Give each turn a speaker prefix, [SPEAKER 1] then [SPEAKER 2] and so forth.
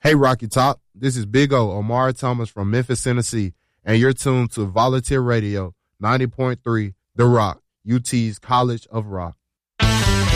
[SPEAKER 1] Hey, Rocky Top. This is Big O, Omar Thomas from Memphis, Tennessee, and you're tuned to Volunteer Radio 90.3, The Rock, UT's College of Rock.